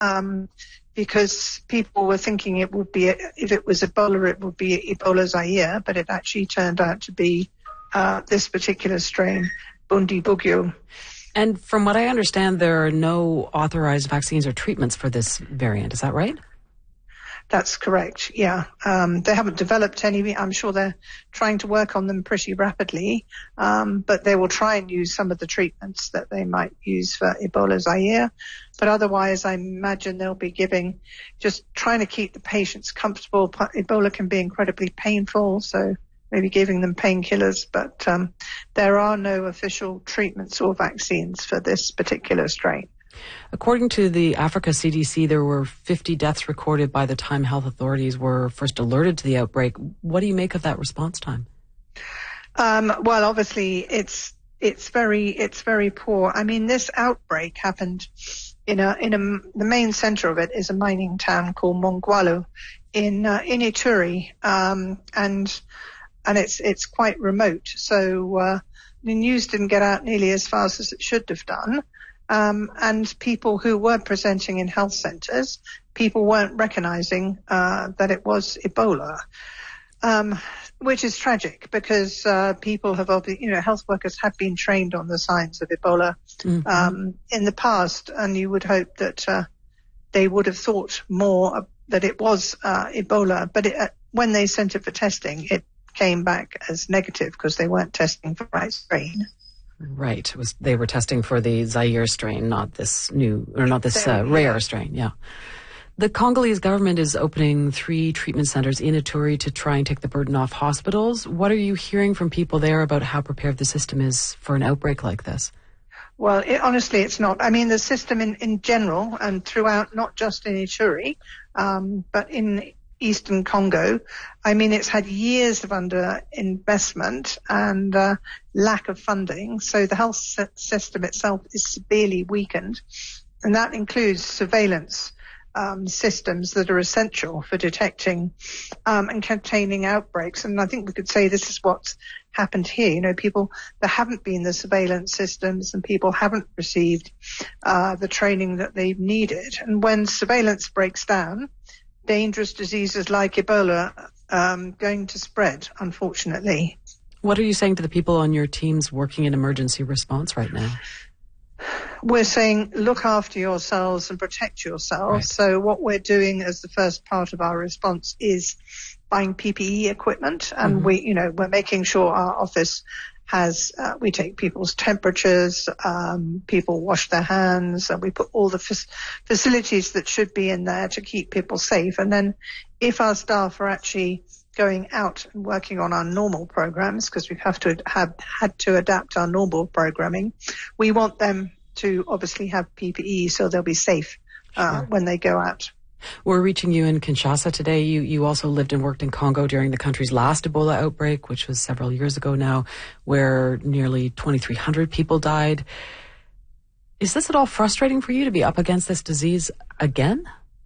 because people were thinking it would be, if it was Ebola, it would be Ebola Zaire, but it actually turned out to be this particular strain, Bundibugyo. And from what I understand, there are no authorized vaccines or treatments for this variant. Is that right? That's correct, yeah. They haven't developed any. I'm sure they're trying to work on them pretty rapidly, but they will try and use some of the treatments that they might use for Ebola Zaire. But otherwise, I imagine they'll be just trying to keep the patients comfortable. Ebola can be incredibly painful, so maybe giving them painkillers, but there are no official treatments or vaccines for this particular strain. According to the Africa CDC, there were 50 deaths recorded by the time health authorities were first alerted to the outbreak. What do you make of that response time? Well, obviously, it's very poor. I mean, this outbreak happened the main center of it is a mining town called Mongwalu in Ituri, and it's quite remote. So the news didn't get out nearly as fast as it should have done. And people who were presenting in health centers, people weren't recognizing that it was Ebola, which is tragic because people have, health workers have been trained on the signs of Ebola in the past, and you would hope that they would have thought more that it was Ebola. But when they sent it for testing, it came back as negative because they weren't testing for the right strain. Right. They were testing for the Zaire strain, not this rare strain. Yeah. The Congolese government is opening 3 treatment centers in Ituri to try and take the burden off hospitals. What are you hearing from people there about how prepared the system is for an outbreak like this? Well, honestly, it's not. I mean, the system in general and throughout, not just in Ituri, but in Eastern Congo, I mean, it's had years of underinvestment and lack of funding. So the health system itself is severely weakened. And that includes surveillance systems that are essential for detecting and containing outbreaks. And I think we could say this is what's happened here. There haven't been the surveillance systems and people haven't received the training that they've needed. And when surveillance breaks down, dangerous diseases like Ebola going to spread, unfortunately. What are you saying to the people on your teams working in emergency response right now? We're saying look after yourselves and protect yourselves. Right. So what we're doing as the first part of our response is buying PPE equipment, and we're making sure our office has, we take people's temperatures, people wash their hands, and we put all the facilities that should be in there to keep people safe. And then if our staff are actually going out and working on our normal programs, because we had to adapt our normal programming, we want them to obviously have PPE so they'll be safe when they go out. We're reaching you in Kinshasa today. You also lived and worked in Congo during the country's last Ebola outbreak, which was several years ago now, where nearly 2,300 people died. Is this at all frustrating for you to be up against this disease again?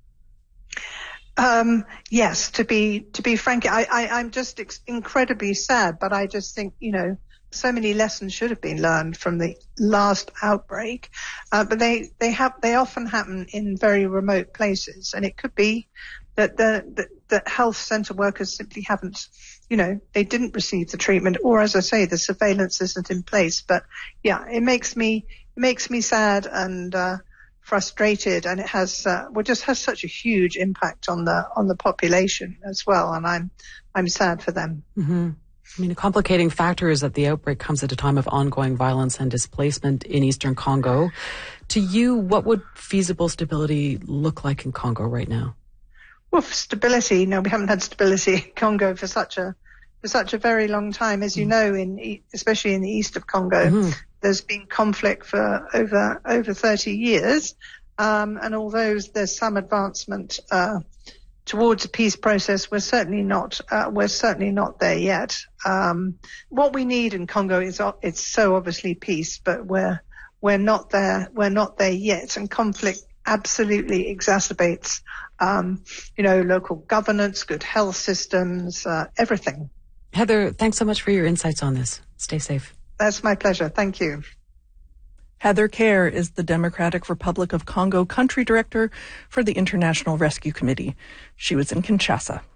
Yes, to be frank, I'm just incredibly sad, but I just think, so many lessons should have been learned from the last outbreak, but they often happen in very remote places, and it could be that the health center workers simply haven't, they didn't receive the treatment, or as I say, the surveillance isn't in place. But yeah, it makes me sad and frustrated, and it has just has such a huge impact on the population as well, and I'm sad for them. Mm-hmm. I mean, a complicating factor is that the outbreak comes at a time of ongoing violence and displacement in Eastern Congo. To you, what would feasible stability look like in Congo right now? Well, for stability, we haven't had stability in Congo for such a very long time. As you know, especially in the east of Congo, there's been conflict for over 30 years. And although there's some advancement towards a peace process, we're certainly not there yet. What we need in Congo is it's so obviously peace, but we're not there yet, and conflict absolutely exacerbates local governance, good health systems, everything. Heather, thanks so much for your insights on this. Stay safe. That's my pleasure. Thank you. Heather Kerr is the Democratic Republic of Congo country director for the International Rescue Committee. She was in Kinshasa.